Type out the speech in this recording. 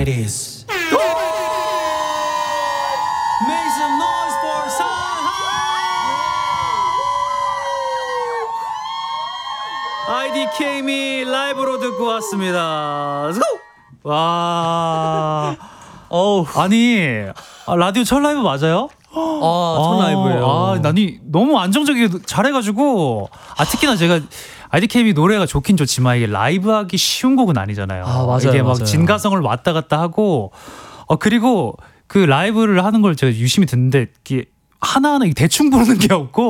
It is. Make some noise for IDK미 라이브로 듣고 왔습니다. Let's go! 와. 아니, 라디오 첫 라이브 맞아요? 첫 라이브예요. 아니 너무 안정적이게 잘해가지고 특히나 제가 IDK미 노래가 좋긴 좋지만 이게 라이브하기 쉬운 곡은 아니잖아요. 맞아요, 이게 막 맞아요. 진가성을 왔다 갔다 하고 그리고 그 라이브를 하는 걸 제가 유심히 듣는데 이게 하나하나 대충 부르는 게 없고